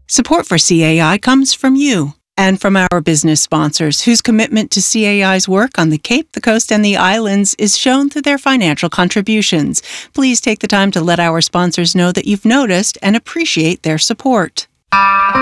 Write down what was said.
Support for CAI comes from you and from our business sponsors, whose commitment to CAI's work on the Cape, the Coast, and the Islands is shown through their financial contributions. Please take the time to let our sponsors know that you've noticed and appreciate their support.